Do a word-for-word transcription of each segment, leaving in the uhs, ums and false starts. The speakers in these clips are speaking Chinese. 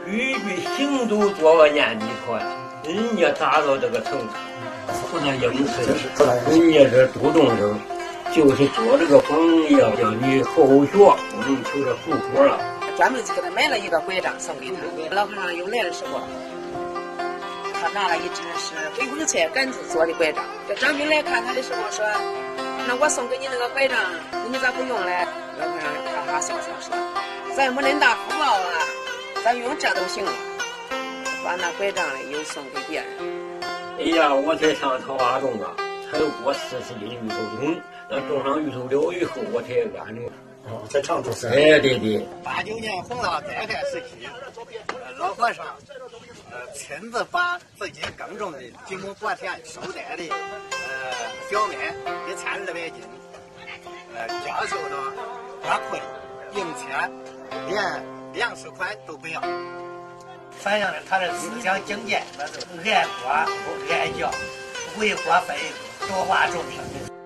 句句行都做个念的团，人家达到这个程度。说那应试，人家这杜仲生就是做这个榜样，叫你后学不能求着后活了。 专门给他买了一个拐杖送给他。老和尚又来的时候，他拿了一只是黑红菜杆子做的拐杖。这张兵来看他的时候说：“那我送给你那个拐杖，你咋不用嘞？”老和尚哈哈笑笑说：“咱没恁大福报啊，咱用这都行了。”把那拐杖嘞又送给别人。 哎呀，我才上桃花洞啊，才有过四十斤芋头种，那种上芋头了以后，我才安定。 哦，在常州是。 哎，对对。 八九年弘道改革时期，老和尚呃亲自把自己耕种的几亩薄田收带的呃小麦一千二百斤，呃教授到花困、硬切，连粮食款都不要，反映了他的思想境界，那是爱国不爱教，为国分多化众生。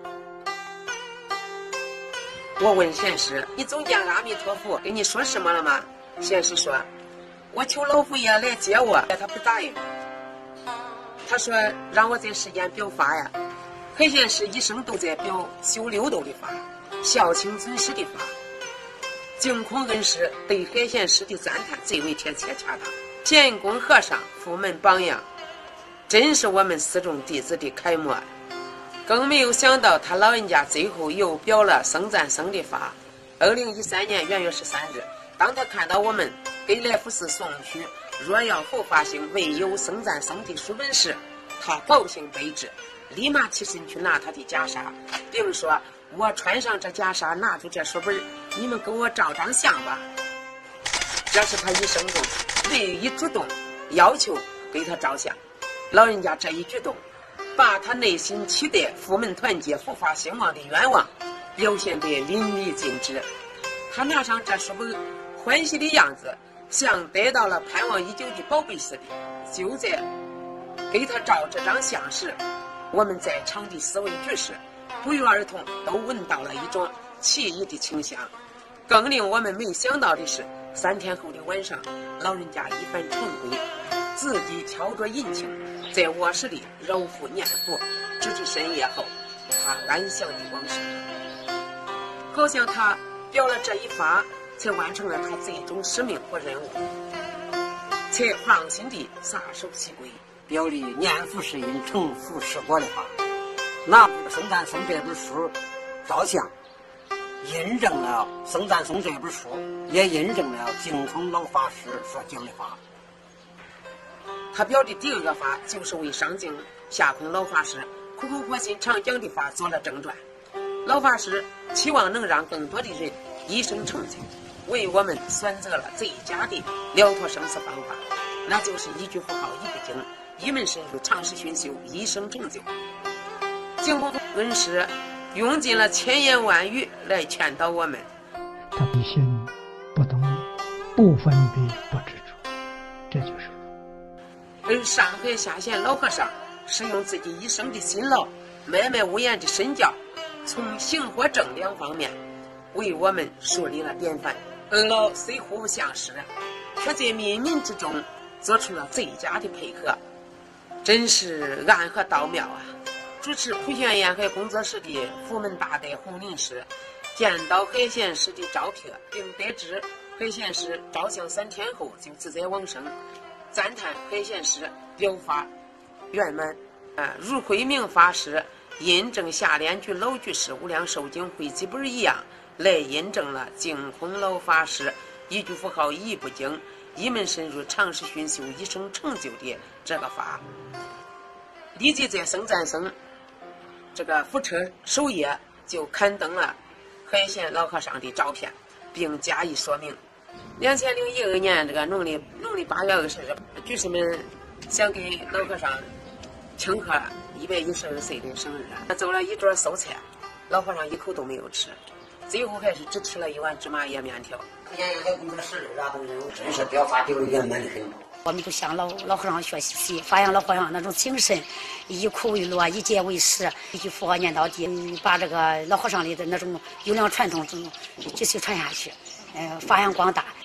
我问贤师：“你总见阿弥陀佛跟你说什么了吗？”贤师说：“我求老佛爷来接我，他不答应。他说让我在世间表法呀。海贤师一生都在表修六度的法，孝亲尊师的法。净空恩师对海贤师的赞叹最为贴切恰当。贤公和尚佛门榜样，真是我们四众弟子的楷模。更没有想到他老人家最后又表了僧赞僧的法。二零一三年元月十三日，当他看到我们给来福寺送去若要佛法兴唯有僧赞僧的书本时，他高兴悲之，立马起身去拿他的袈裟，并说：“我穿上这袈裟，拿出这书本，你们给我照张相吧。”这是他一生中唯一主动要求给他照相。老人家这一举动，把他内心期待佛门团结、佛法兴旺的愿望表现得淋漓尽致。他拿上这书本，欢喜的样子像得到了盼望已久的宝贝似的。就在给他照这张相时，我们在场的四位居士不约而同都闻到了一种奇异的清香。更令我们没想到的是，三天后的晚上，老人家一番晨归，自己敲着银磬，在卧室里揉腹念佛，直至深夜后，他安详的往生。好像他表了这一法，才完成了他最终使命和任务，才放心地撒手西归。 表里念佛是因，成佛是果的话，拿僧赞僧这本书照相，印证了僧赞僧这本书，也印证了净空老法师所讲的话。 他表的第二个法，就是为上净下空老法师苦口婆心常讲的法做了正传。老法师期望能让更多的人一生成就，为我们选择了最佳的了脱生死方法，那就是一句佛号一不经，一门深入，长时熏修，一生成就。净空恩师用尽了千言万语来劝导我们。 他的心不动，不分别，不执着，这就是而上海下县老和尚是用自己一生的辛劳，脉脉无言的身教，从行和正两方面为我们树立了典范。二老虽互不相识，却在冥冥之中做出了最佳的配合，真是暗合道妙啊！主持普贤沿海工作室的佛门大德洪林师见到海贤师的照片，并得知海贤师照相三天后就自在往生，赞叹海贤师表法圆满。啊，如慧明法师印证下联居老居士无量寿经会记本一样，来印证了净空老法师一句佛号一不经，一门深入，长时熏修，一生成就的这个法。立即在僧赞僧这个佛车首页就刊登了海贤老和尚的照片，并加以说明。两千零一二年这个农历农历八月二十日，居士们想给老和尚庆贺一百一十二岁的生日，做了一桌素菜，老和尚一口都没有吃，最后还是只吃了一碗芝麻叶面条。 沿海工作室啊，都是真是表法表圆满的很。 我们都向老老和尚学习，发扬老和尚那种精神，以苦为乐，以戒为师，一句佛号念到底，把这个老和尚里的那种优良传统继续传下去，呃，发扬光大。